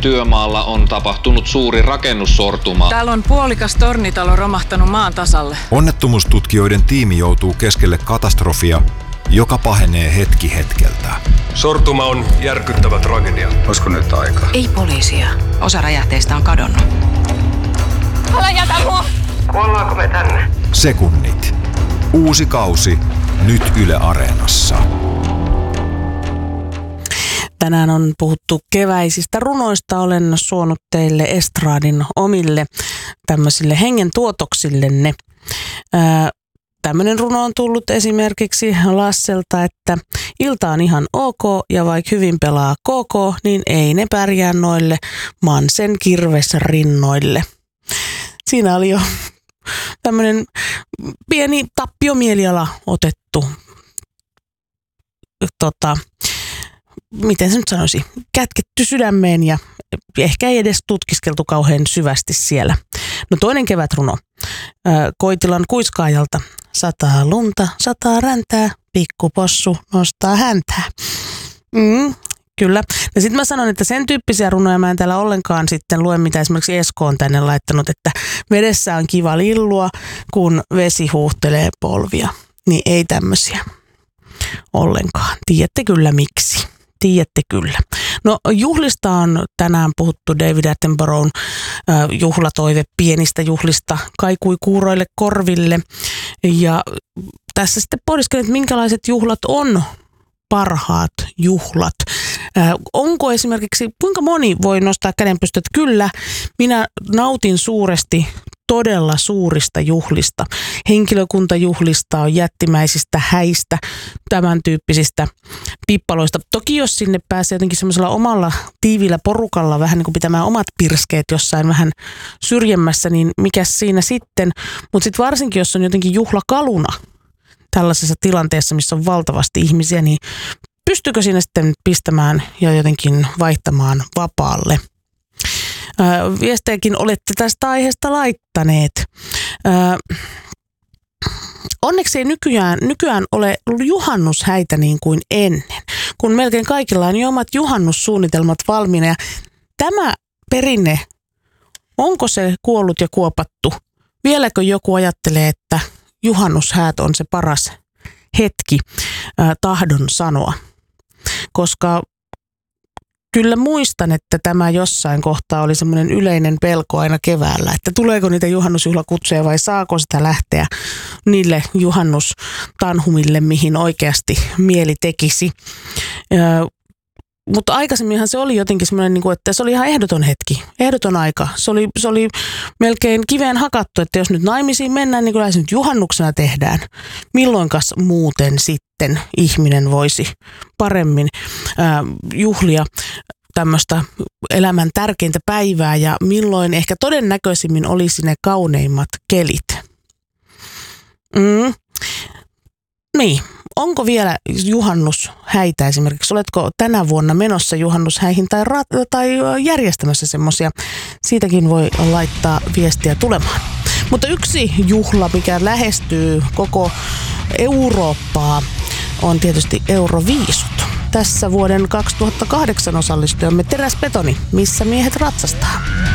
työmaalla on tapahtunut suuri rakennussortuma. Täällä on puolikas tornitalo romahtanut maan tasalle. Onnettomuustutkijoiden tiimi joutuu keskelle katastrofia, joka pahenee hetki hetkeltä. Sortuma on järkyttävä tragedia. Olisiko nyt aika? Ei poliisia. Osa räjähteistä on kadonnut. Älä jätä mua! Kuollaanko me tänne? Sekunnit. Uusi kausi nyt Yle Areenassa. Tänään on puhuttu keväisistä runoista. Olen suonut teille estradin omille tämmöisille hengen tuotoksillenne. Tämmöinen runo on tullut esimerkiksi Lasselta, että ilta on ihan ok ja vaikka hyvin pelaa KK, niin ei ne pärjää noille Mansen kirvesrinnoille. Siinä oli jo tämmöinen pieni tappiomieliala otettu, miten se nyt sanoisi, kätketty sydämeen ja ehkä ei edes tutkiskeltu kauhean syvästi siellä. No toinen kevätruno. Koitilan kuiskaajalta. Sataa lunta, sataa räntää, pikkupossu nostaa häntää. Kyllä. Ja sitten mä sanon, että sen tyyppisiä runoja mä en täällä ollenkaan sitten lue, mitä esimerkiksi Esko on tänne laittanut, että vedessä on kiva lillua, kun vesi huuhtelee polvia. Niin ei tämmöisiä ollenkaan. Tiedätte kyllä miksi. Tiedätte kyllä. No juhlista on tänään puhuttu. David Attenboroughn juhlatoive pienistä juhlista kaikui kuuroille korville. Ja tässä sitten pohdiskelin, että minkälaiset juhlat on parhaat juhlat. Onko esimerkiksi, kuinka moni voi nostaa kädenpystyä, että kyllä, minä nautin suuresti todella suurista juhlista, henkilökuntajuhlista, jättimäisistä häistä, tämän tyyppisistä pippaloista. Toki jos sinne pääsee jotenkin semmoisella omalla tiivillä porukalla vähän niin kuin pitämään omat pirskeet jossain vähän syrjemmässä, niin mikä siinä sitten? Mutta sitten varsinkin, jos on jotenkin juhlakaluna tällaisessa tilanteessa, missä on valtavasti ihmisiä, niin pystyykö siinä sitten pistämään ja jotenkin vaihtamaan vapaalle? Viestejäkin olette tästä aiheesta laittaneet. Onneksi ei nykyään ole juhannushäitä niin kuin ennen, kun melkein kaikilla on jo omat juhannussuunnitelmat valmiina. Ja tämä perinne, onko se kuollut ja kuopattu? Vieläkö joku ajattelee, että juhannushäät on se paras hetki tahdon sanoa? Koska kyllä muistan, että tämä jossain kohtaa oli semmoinen yleinen pelko aina keväällä, että tuleeko niitä juhannusjuhlakutsuja vai saako sitä lähteä niille juhannustanhumille, mihin oikeasti mieli tekisi. Mutta aikaisemminhan se oli jotenkin semmoinen, että se oli ihan ehdoton hetki, ehdoton aika. Se oli melkein kiveen hakattu, että jos nyt naimisiin mennään, niin kyllä se nyt juhannuksena tehdään. Milloinkas muuten sitten ihminen voisi paremmin juhlia tämmöistä elämän tärkeintä päivää ja milloin ehkä todennäköisimmin olisi ne kauneimmat kelit. Niin. Onko vielä juhannushäitä esimerkiksi? Oletko tänä vuonna menossa juhannushäihin tai järjestämässä semmoisia? Siitäkin voi laittaa viestiä tulemaan. Mutta yksi juhla, mikä lähestyy koko Eurooppaa, on tietysti Euroviisut. Tässä vuoden 2008 osallistujamme Teräsbetoni, missä miehet ratsastaa.